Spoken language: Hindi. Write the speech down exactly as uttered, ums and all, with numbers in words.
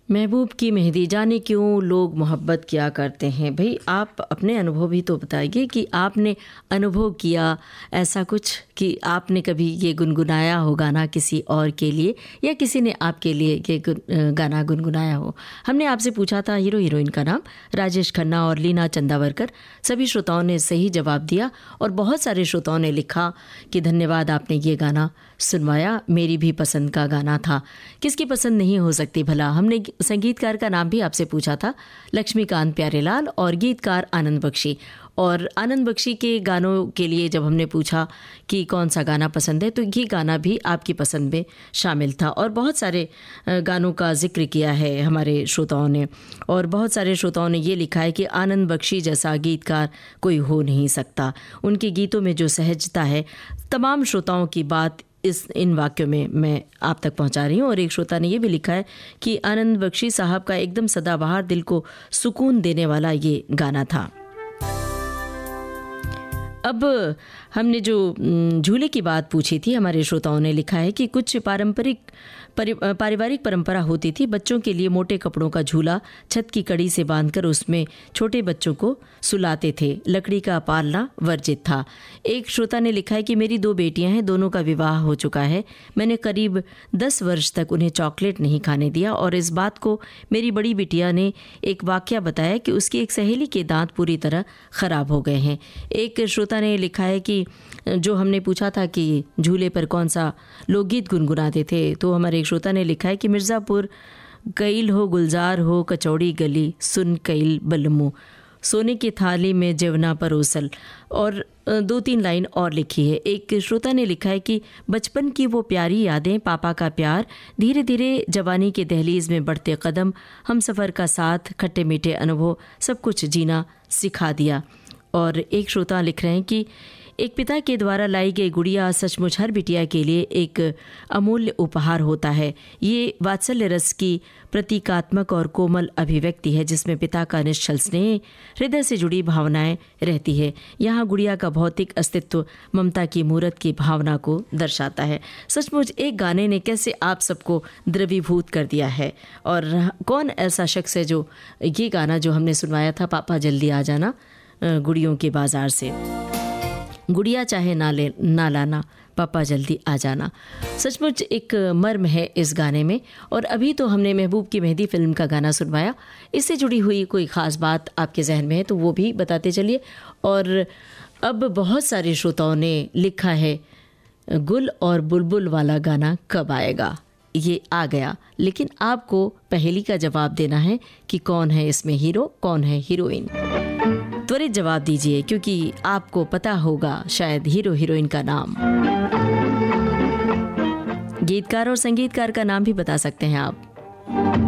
महबूब की मेहंदी, जाने क्यों लोग मोहब्बत किया करते हैं। भाई आप अपने अनुभव भी तो बताइए कि आपने अनुभव किया ऐसा कुछ कि आपने कभी ये गुनगुनाया हो गाना किसी और के लिए, या किसी ने आपके लिए ये गाना गुनगुनाया हो। हमने आपसे पूछा था हीरो हीरोइन का नाम, राजेश खन्ना और लीना चंदावरकर। सभी श्रोताओं ने सही जवाब दिया और बहुत सारे श्रोताओं ने लिखा कि धन्यवाद, आपने ये गाना सुनवाया, मेरी भी पसंद का गाना था। किसकी पसंद नहीं हो सकती भला। हमने संगीतकार का नाम भी आपसे पूछा था, लक्ष्मीकांत प्यारेलाल, और गीतकार आनंद बख्शी। और आनंद बख्शी के गानों के लिए जब हमने पूछा कि कौन सा गाना पसंद है, तो ये गाना भी आपकी पसंद में शामिल था। और बहुत सारे गानों का जिक्र किया है हमारे श्रोताओं ने, और बहुत सारे श्रोताओं ने ये लिखा है कि आनंद बख्शी जैसा गीतकार कोई हो नहीं सकता। उनके गीतों में जो सहजता है, तमाम श्रोताओं की बात इस इन वाक्यों में मैं आप तक पहुंचा रही हूँ। और एक श्रोता ने ये भी लिखा है कि आनंद बख्शी साहब का एकदम सदाबहार, दिल को सुकून देने वाला ये गाना था। अब हमने जो झूले की बात पूछी थी, हमारे श्रोताओं ने लिखा है कि कुछ पारंपरिक परि, पारिवारिक परंपरा होती थी। बच्चों के लिए मोटे कपड़ों का झूला छत की कड़ी से बांधकर उसमें छोटे बच्चों को सुलाते थे। लकड़ी का पालना वर्जित था। एक श्रोता ने लिखा है कि मेरी दो बेटियां हैं, दोनों का विवाह हो चुका है। मैंने करीब दस वर्ष तक उन्हें चॉकलेट नहीं खाने दिया, और इस बात को मेरी बड़ी बिटिया ने एक वाकया बताया कि उसकी एक सहेली के दांत पूरी तरह ख़राब हो गए हैं। एक श्रोता ने लिखा है कि जो हमने पूछा था कि झूले पर कौन सा लोकगीत गुनगुनाते थे, तो हमारे एक श्रोता ने लिखा है कि मिर्ज़ापुर कईल हो गुलजार हो कचौड़ी गली सुन कईल बलमू, सोने की थाली में जेवना परोसल, और दो तीन लाइन और लिखी है। एक श्रोता ने लिखा है कि बचपन की वो प्यारी यादें, पापा का प्यार, धीरे धीरे जवानी के दहलीज में बढ़ते कदम, हम सफ़र का साथ, खट्टे मीठे अनुभव, सब कुछ जीना सिखा दिया। और एक श्रोता लिख रहे हैं कि एक पिता के द्वारा लाई गई गुड़िया सचमुच हर बिटिया के लिए एक अमूल्य उपहार होता है। ये वात्सल्य रस की प्रतीकात्मक और कोमल अभिव्यक्ति है, जिसमें पिता का निश्चल स्नेह, हृदय से जुड़ी भावनाएं रहती है। यहाँ गुड़िया का भौतिक अस्तित्व ममता की मूर्त की भावना को दर्शाता है। सचमुच एक गाने ने कैसे आप सबको द्रवीभूत कर दिया है। और कौन ऐसा शख्स है जो ये गाना जो हमने सुनवाया था, पापा जल्दी आ जाना, गुड़ियों के बाजार से, गुड़िया चाहे ना ले ना लाना, पापा जल्दी आ जाना। सचमुच एक मर्म है इस गाने में। और अभी तो हमने महबूब की मेहंदी फिल्म का गाना सुनवाया, इससे जुड़ी हुई कोई ख़ास बात आपके जहन में है तो वो भी बताते चलिए। और अब बहुत सारे श्रोताओं ने लिखा है गुल और बुलबुल वाला गाना कब आएगा। ये आ गया, लेकिन आपको पहेली का जवाब देना है कि कौन है इसमें हीरो, कौन है हीरोइन। त्वरित जवाब दीजिए, क्योंकि आपको पता होगा शायद हीरो हीरोइन का नाम। गीतकार और संगीतकार का नाम भी बता सकते हैं आप।